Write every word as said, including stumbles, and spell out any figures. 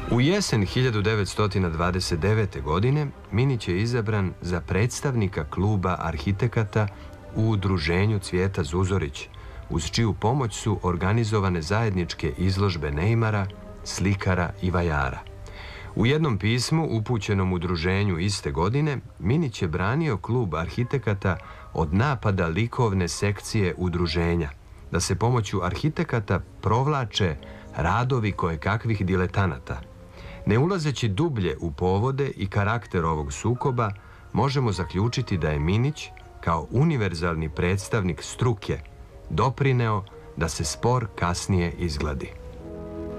U jesen hiljadu devetsto dvadeset devete. godine Minić je izabran za predstavnika kluba arhitekata u udruženju Cvijeta Zuzorić, uz čiju pomoć su organizovane zajedničke izložbe neimara, slikara i vajara. U jednom pismu upućenom udruženju iste godine Minić je branio klub arhitekata od napada likovne sekcije udruženja, da se pomoću arhitekata provlače radovi kojekakvih diletanata. Ne ulazeći dublje u povode i karakter ovog sukoba, možemo zaključiti da je Minić, kao univerzalni predstavnik struke, doprineo da se spor kasnije izgladi.